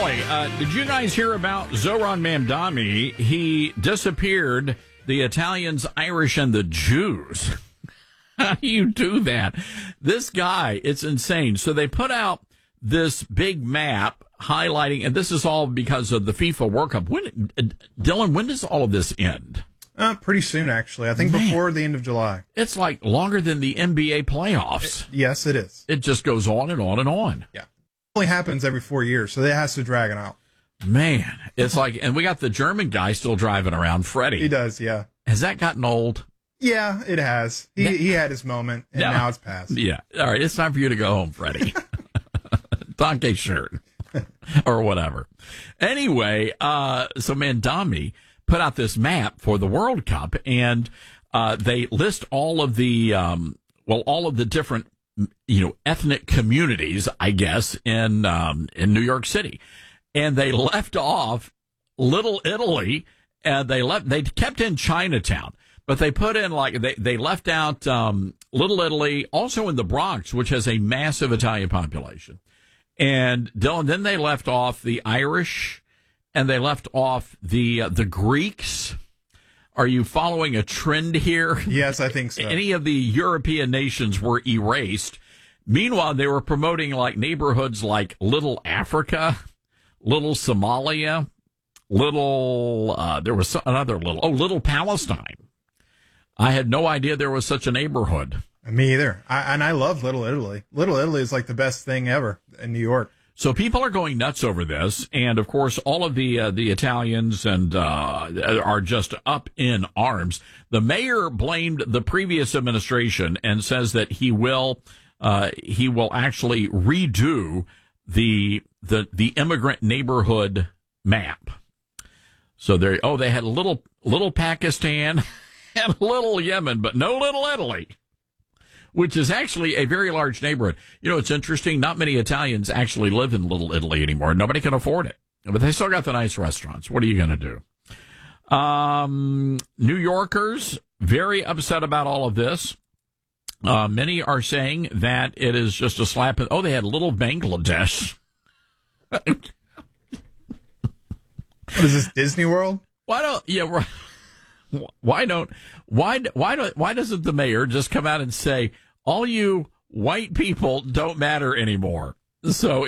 Boy, did you guys hear about Zoran Mamdani? He disappeared the Italians, Irish, and the Jews. How do you do that? This guy, it's insane. So they put out this big map highlighting, and this is all because of the FIFA World Cup. Dylan, when does all of this end? Pretty soon, actually. I think before the end of July. It's like longer than the NBA playoffs. Yes, it is. It just goes on and on and on. Yeah. It only happens every 4 years, so it has to drag it out. Man, it's like, and we got the German guy still driving around, Freddie. He does, yeah. Has that gotten old? Yeah, it has. He had his moment, and now it's past. Yeah. All right, it's time for you to go home, Freddie. Donkey shirt. Or whatever. Anyway, so Mamdani put out this map for the World Cup, and they list all of the all of the different ethnic communities, I guess, in New York City, and they left off Little Italy, and they kept in Chinatown, but they put in they left out Little Italy, also in the Bronx, which has a massive Italian population, and Dylan. Then they left off the Irish. And they left off the Greeks. Are you following a trend here? Yes, I think so. Any of the European nations were erased. Meanwhile, they were promoting neighborhoods like Little Africa, Little Somalia, there was another Little Palestine. I had no idea there was such a neighborhood. Me either. I love Little Italy. Little Italy is like the best thing ever in New York. So people are going nuts over this, and of course, all of the Italians are just up in arms. The mayor blamed the previous administration and says that he will actually redo the immigrant neighborhood map. So they had little Pakistan and little Yemen, but no Little Italy, which is actually a very large neighborhood. It's interesting. Not many Italians actually live in Little Italy anymore. Nobody can afford it. But they still got the nice restaurants. What are you going to do? New Yorkers, very upset about all of this. Many are saying that it is just a slap. They had Little Bangladesh. What is this, Disney World? Why doesn't the mayor just come out and say, all you white people don't matter anymore? So